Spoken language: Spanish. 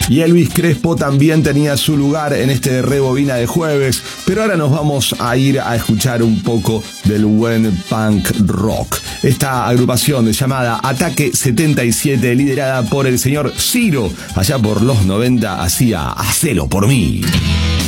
Y Elvis Crespo también tenía su lugar en este Rebobina de jueves, pero ahora nos vamos a ir a escuchar un poco del buen punk rock. Esta agrupación llamada Ataque 77, liderada por el señor Ciro, allá por los 90, hacía Hacelo por mí.